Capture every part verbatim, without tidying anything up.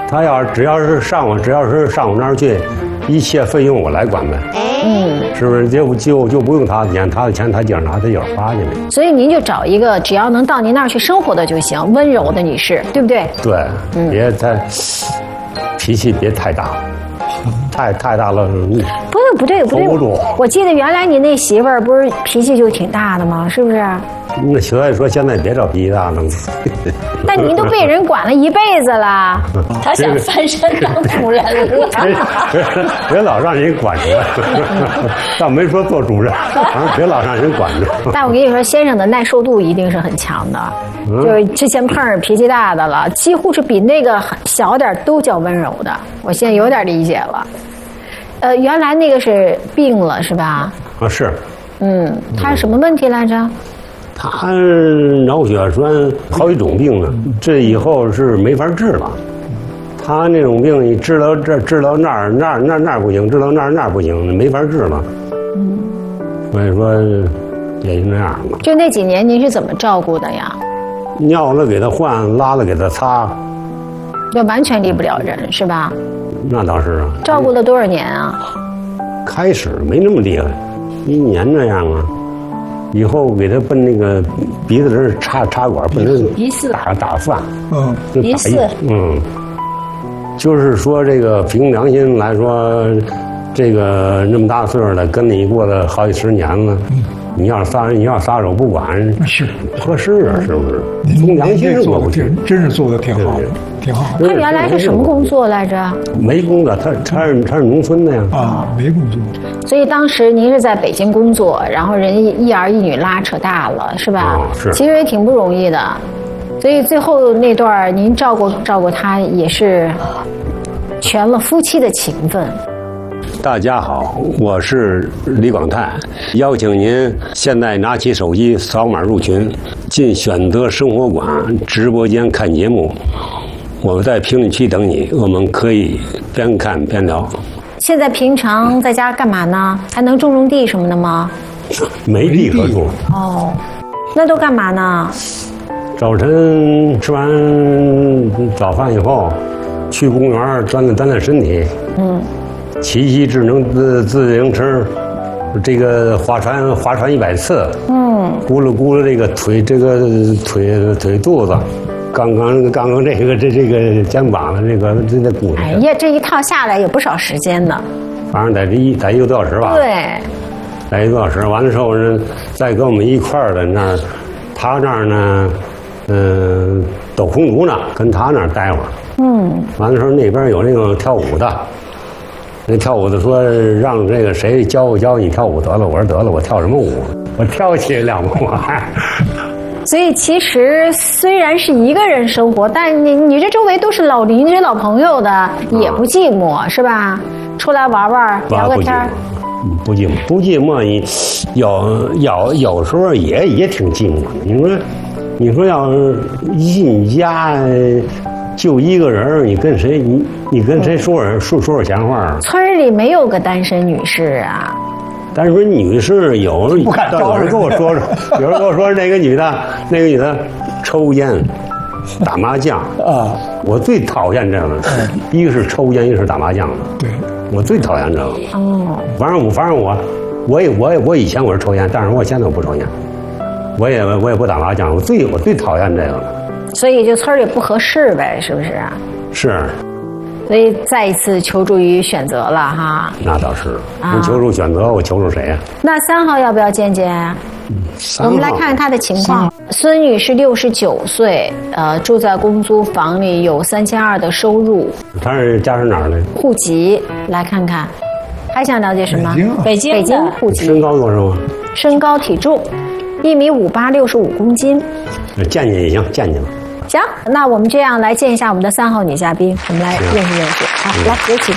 他要只要是上我只要是上我那儿去，一切费用我来管呗。嗯，是不是就就就不用他的钱，他的钱他自个儿拿，他自个儿花去呗。 所以您就找一个只要能到您那儿去生活的就行，温柔的女士，对不对？ 对，嗯、别太脾气别太大，太太大了。不对不对不对， 不住。 我记得原来你那媳妇儿不是脾气就挺大的吗？是不是？ 那所以说现在别找脾气大了。 但您都被人管了一辈子了， 他想翻身当主人了。 别别老让人管着，倒没说做主人，反正别老让人管着。 但我跟你说，先生的耐受度一定是很强的，嗯、就是之前碰上脾气大的了，几乎是比那个小点都叫温柔的。我现在有点理解了。呃，原来那个是病了是吧？ 啊是。 嗯，他是什么问题来着？ 他脑血栓好几种病呢，这以后是没法治了。他那种病，你治到这，治到那儿，那儿那儿那儿不行，治到那儿那儿不行，没法治了。嗯，所以说也就那样了。 就那几年，您是怎么照顾的呀？ 尿了给他换，拉了给他擦。 就完全离不了人，是吧？ 那倒是啊。 照顾了多少年啊？ 开始没那么厉害，一年这样啊。以后给他奔那个鼻子这儿插插管，奔那鼻饲打打饭， 嗯，鼻饲， 嗯，就是说这个凭良心来说，这个那么大岁数了，跟你过了好几十年了，嗯、你要撒你要撒手不管， 是不合适啊，是不是？从良心上过不去， 真是做的挺好的，挺好的。 他原来是什么工作来着？ 没工作，他他是他是农村的呀。 啊，没工作。 所以当时您是在北京工作，然后人一儿一女拉扯大了，是吧？ 哦、是。 其实也挺不容易的，所以最后那段您照顾照顾他也是全了夫妻的情分。 大家好，我是李广泰，邀请您现在拿起手机扫码入群，进选择生活馆直播间看节目。我们在评论区等你，我们可以边看边聊。 现在平常在家干嘛呢？还能种种地什么的吗？ 没地可种。 哦，那都干嘛呢？ 早晨吃完早饭以后，去公园锻炼锻炼身体。嗯。骑骑智能自自行车，这个划船划船一百次。嗯。咕噜咕噜这个腿这个腿腿肚子。刚刚刚刚这个这这个肩膀的这个这这骨。 哎呀，这一套下来也不少时间呢。 反正得这一得一个多小时吧。 对。 得一个多小时，完了之后呢，再跟我们一块儿的那儿，他那儿呢，嗯、呃，抖空竹呢，跟他那儿待会儿。嗯。完了之后那边有那个跳舞的，那跳舞的说让这个谁教我教你跳舞得了，我说得了，我跳什么舞？我跳起两步。 所以其实虽然是一个人生活，但你你这周围都是老邻居、老朋友的，也不寂寞，啊、是吧？出来玩玩，聊个天。 不寂寞，不寂寞，你有有有时候也也挺寂寞的。你说，你说要是一进家就一个人，你跟谁你你跟谁说说说说说闲话？ 村里没有个单身女士啊。 但是说女士有人，有人跟我说说，有人跟我说那个女的，那个女的抽烟、打麻将啊。我最讨厌这个，一个是抽烟，一个是打麻将。 对， 我最讨厌这个。哦，反正我反正我，我也我也我以前我是抽烟，但是我现在我不抽烟，我也我也不打麻将。我最我最讨厌这个了。 所以就村里不合适呗，是不是啊？ 是。 所以再一次求助于选择了哈。 那倒是，你求助选择，我求助谁呀、啊？ 那三号要不要见见？嗯、我们来看看他的情况。孙女士六十九岁，呃，住在公租房里，有三千二的收入。 她是家是哪儿的？ 户籍来看看。还想了解什么？ 北京北京户籍。 身高多少？ 身高体重一米五八，六十五公斤。 见见也行，见见吧。 行，那我们这样来见一下我们的三号女嘉宾，我们来认识认识。好，来有请。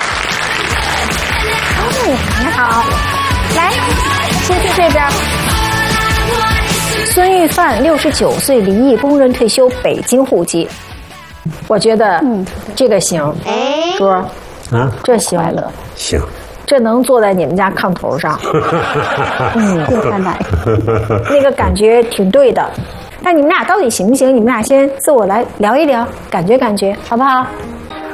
哦，你好，来，先去这边。孙玉范，六十九岁，离异，工人退休，北京户籍。我觉得，嗯，这个行，叔，啊，这行来了， 行， 这能坐在你们家炕头上，嗯，看看，那个感觉挺对的。但你们俩到底行不行？你们俩先自我来聊一聊，感觉感觉，好不好？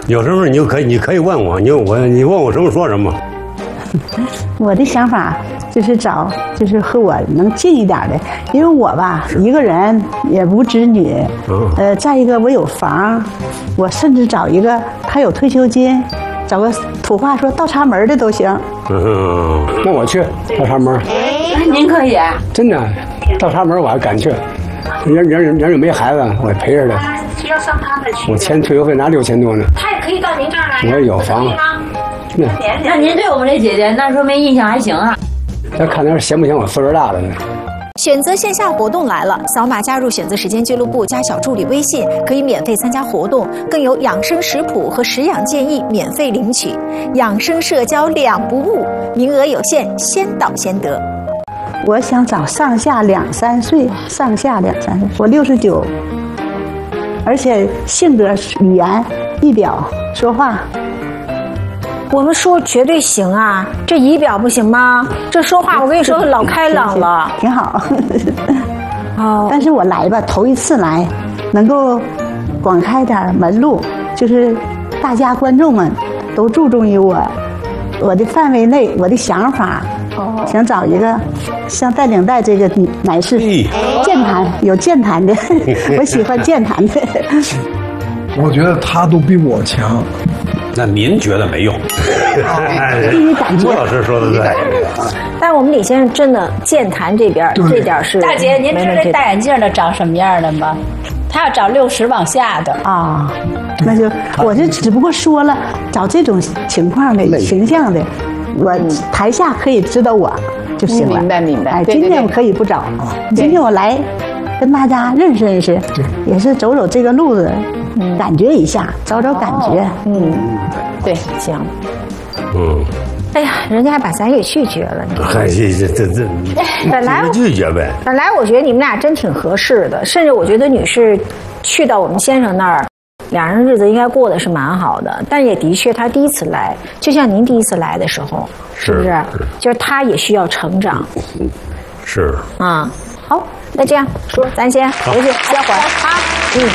有什么你就可以，你可以问我，你我你问我什么说什么。 我的想法就是找，就是和我能近一点的，因为我吧一个人也无子女，呃，再一个我有房，我甚至找一个他有退休金，找个土话说倒插门的都行。 嗯，那我去倒插门。 您可以， 真的倒插门我还敢去，人人人人又没孩子，我陪着他。 要上他那去。 我签退休费拿六千多呢。 他也可以到您这儿来。 我也有房。 那那您对我们这姐姐，那说明印象还行啊。 要看他嫌不嫌我岁数大了呢。 选择线下活动来了，扫码加入选择时间俱乐部，加小助理微信，可以免费参加活动，更有养生食谱和食养建议免费领取，养生社交两不误，名额有限，先到先得。 我想找上下两三岁，上下两三岁，我六十九，而且性格、语言、仪表、说话。 我们说绝对行啊，这仪表不行吗？这说话我跟你说老开朗了， 挺好。 哦， 但是我来吧，头一次来，能够广开点门路，就是大家观众们都注重于我，我的范围内，我的想法。哦，想找一个像带领带这个乃是健谈有健谈的，我喜欢健谈的。 我觉得他都比我强。 那您觉得没用？ 第一感觉。 郭老师说的对。 但是我们李先生真的健谈这边这点是。 大姐，您知道这戴眼镜的长什么样的吗？他要找六十往下的啊，那就我这只不过说了，找这种情况的形象的，我台下可以知道我就行了。 明白明白。 哎，今天我可以不找，今天我来跟大家认识认识，也是走走这个路子。嗯，感觉一下，找找感觉。哦、 嗯，对，行。 嗯。 哎呀，人家还把咱给拒绝了。 还这这这这， 本来拒绝呗。 本来我觉得你们俩真挺合适的，甚至我觉得女士去到我们先生那儿，两人日子应该过得是蛮好的。但也的确，他第一次来，就像您第一次来的时候，是不是？是就是他也需要成长。 是。 啊、嗯，好，那这样说，咱先回去歇会儿啊。嗯。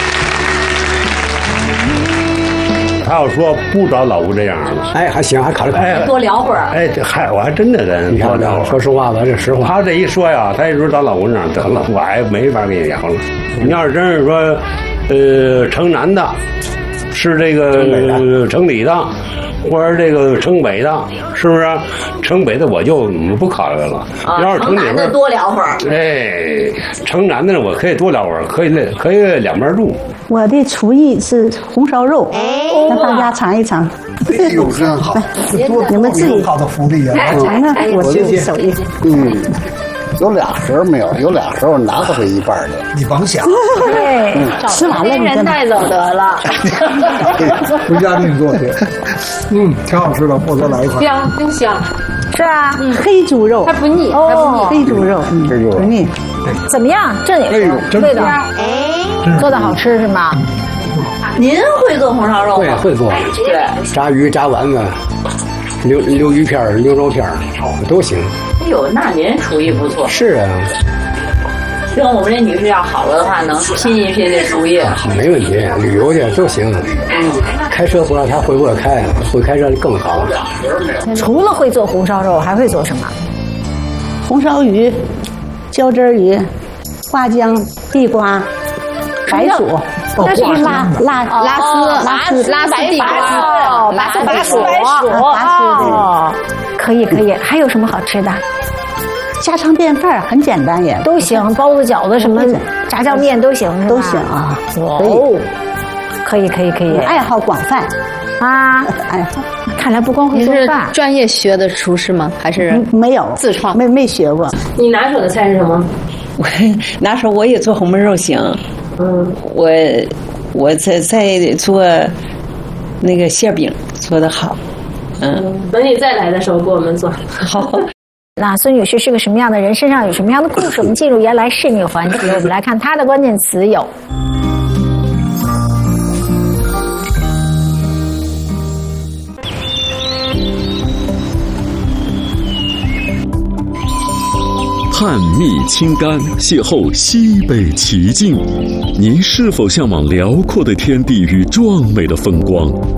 他要说不找老吴这样的， 哎，还行，还考虑考虑， 多聊会儿。 哎，这还我还真的跟多聊会儿。说实话吧，这实话。 他这一说呀，他一说找老吴这样得了，我还没法跟你聊了。你要是真是说，呃，城南的，是这个城里的，或者这个城北的，是不是？城北的我就不考虑了。 啊， 要是城里边的多聊会儿。 哎，城南的我可以多聊会儿，可以可以两边住。 我的厨艺是红烧肉，让大家尝一尝。 哎呦，真好！ 你们自己好的福利啊！ 尝尝我自己手艺。 嗯，有俩盒没有？有俩盒我拿过去一半的。 你甭想。 对， 吃完了你人带走得了。 回家给你做去。嗯，挺好吃的，或者来一块。 香，真香。 是啊， 嗯，黑猪肉还不腻，还不腻。 黑猪肉，嗯，不腻。 怎么样？这也是味道，做的好吃是吗？ 您会做红烧肉吗？ 会会做， 对， 炸鱼、炸丸子、溜溜鱼片、牛肉片，都行。 哎呦，那您厨艺不错。 是啊。 跟我们这女士要好了的话，能拼一拼这厨艺。 没问题，旅游去都行。嗯，开车不知道他会不会开，会开车更好。 除了会做红烧肉，还会做什么？ 红烧鱼、椒汁鱼、花姜、地瓜、白薯。那是拉拉拉丝拉丝拉丝地瓜，拉丝白薯，哦，可以可以。还有什么好吃的？ 家常便饭很简单也都行，包子、饺子什么炸酱面都行， 都行啊。 哦，可以可以可以， 爱好广泛啊，爱好。看来不光会做饭， 是专业学的厨师吗？还是没有自创？ 没没学过。 你拿手的菜是什么？ 我拿手我也做红焖肉行。嗯，我我在在做那个馅饼做得好。嗯， 等你再来的时候给我们做。 好。 那孙女士是个什么样的人？身上有什么样的故事？我们进入原来是你环节，我们来看她的关键词有。 探秘清甘，邂逅西北奇境。您是否向往辽阔的天地与壮美的风光？